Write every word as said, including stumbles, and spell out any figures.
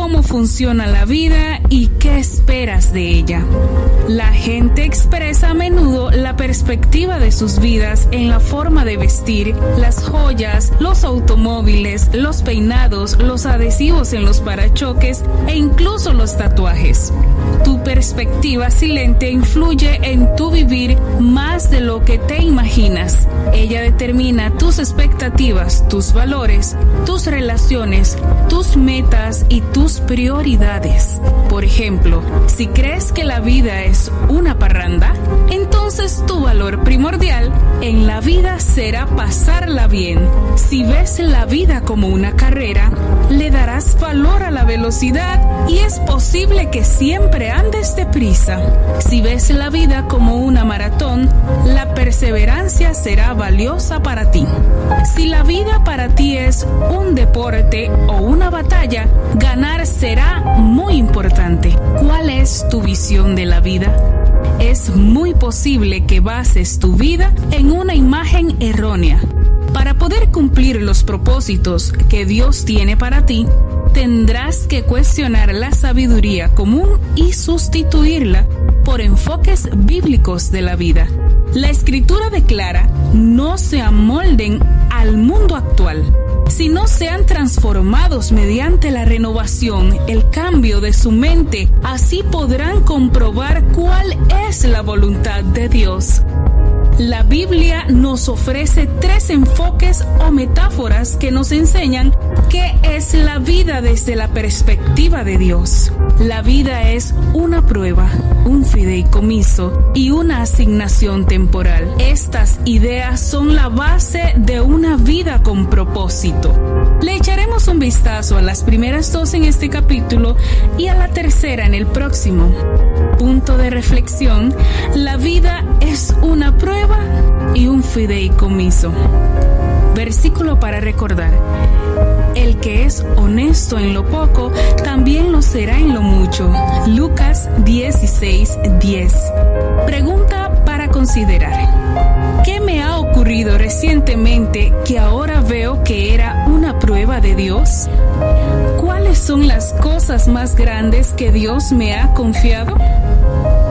cómo funciona la vida y qué esperas de ella. La gente expresa a menudo la perspectiva de sus vidas en la forma de vestir, las joyas, los automóviles, los peinados, los adhesivos en los parachoques e incluso los tatuajes. Tu perspectiva silente influye en tu vivir más de lo que te imaginas. Ella determina tus expectativas, tus valores, tus relaciones, tus metas y tus prioridades. Por ejemplo, si crees que la vida es una parranda, entonces tu valor primordial en la vida será pasarla bien. Si ves la vida como una carrera, le darás valor a la velocidad y es posible que siempre andes deprisa. Si ves la vida como una maratón, la perseverancia será valiosa para ti. Si la vida para ti es un deporte o una batalla, ganar será muy importante. ¿Cuál es tu visión de la vida? Es muy posible que bases tu vida en una imagen errónea. Para poder cumplir los propósitos que Dios tiene para ti, tendrás que cuestionar la sabiduría común y sustituirla por enfoques bíblicos de la vida. La Escritura declara: no se amolden al mundo actual, sino sean transformados mediante la renovación, el cambio de su mente. Así podrán comprobar cuál es la voluntad de Dios. La Biblia nos ofrece tres enfoques o metáforas que nos enseñan qué es la vida desde la perspectiva de Dios. La vida es una prueba, un fideicomiso y una asignación temporal. Estas ideas son la base de una vida con propósito. Le echaremos un vistazo a las primeras dos en este capítulo y a la tercera en el próximo. Punto de reflexión: la vida es una prueba y un fideicomiso. Versículo para recordar: el que es honesto en lo poco, también lo será en lo mucho. Lucas dieciséis diez. Pregunta para considerar: ¿qué me ha ocurrido recientemente que ahora veo que era una prueba de Dios? ¿Cuáles son las cosas más grandes que Dios me ha confiado?